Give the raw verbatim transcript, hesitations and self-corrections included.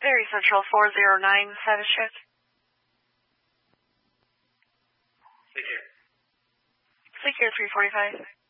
Very Central four zero nine, status check. Secure. Secure three forty-five.